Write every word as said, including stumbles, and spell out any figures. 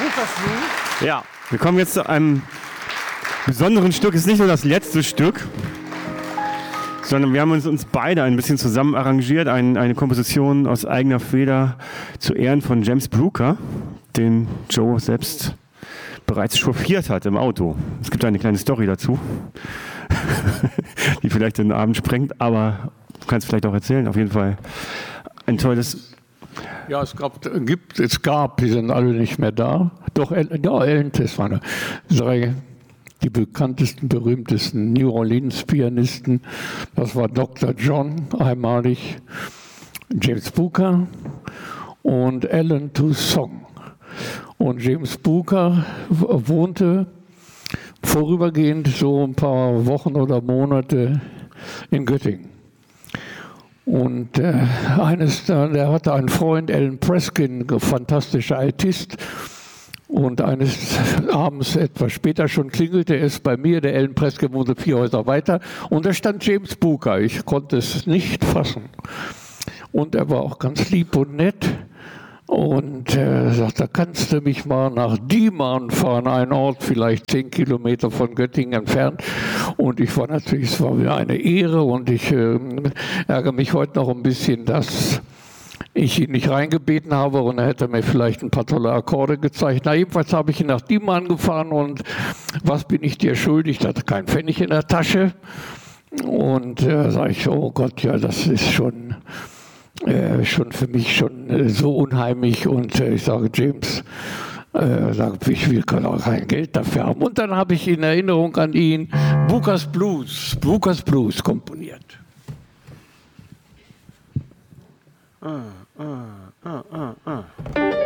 Ja, wir kommen jetzt zu einem besonderen Stück. Es ist nicht nur das letzte Stück, sondern wir haben uns, uns beide ein bisschen zusammen arrangiert. Ein, eine Komposition aus eigener Feder zu Ehren von James Brooker, den Joe selbst bereits chauffiert hat im Auto. Es gibt eine kleine Story dazu, die vielleicht den Abend sprengt, aber du kannst vielleicht auch erzählen. Auf jeden Fall ein tolles... Ja, es gab, gibt, es gab, die sind alle nicht mehr da. Doch, ja, Ellen Tess waren drei, die bekanntesten, berühmtesten New Orleans-Pianisten. Das war Doktor John, einmalig, James Brooker und Alan Toussaint. Und James Brooker wohnte vorübergehend so ein paar Wochen oder Monate in Göttingen. Und äh, eines, der hatte einen Freund, Alan Preskin, fantastischer Altist. Und eines Abends, etwas später schon, klingelte es bei mir. Der Alan Preskin wohnte vier Häuser weiter. Und da stand James Brooker. Ich konnte es nicht fassen. Und er war auch ganz lieb und nett. Und er äh, sagte, kannst du mich mal nach Dieman fahren, ein Ort vielleicht zehn Kilometer von Göttingen entfernt. Und ich war natürlich, es war mir eine Ehre und ich äh, ärgere mich heute noch ein bisschen, dass ich ihn nicht reingebeten habe und er hätte mir vielleicht ein paar tolle Akkorde gezeigt. Na, jedenfalls habe ich ihn nach Dieman gefahren und was bin ich dir schuldig? Ich hatte keinen Pfennig in der Tasche. Und da äh, sage ich, oh Gott, ja, das ist schon... Äh, schon für mich schon äh, so unheimlich und äh, ich sage, James, äh, sag, ich will auch kein Geld dafür haben. Und dann habe ich in Erinnerung an ihn Brookers Blues, Brookers Blues komponiert. Ah, ah, ah, ah, ah.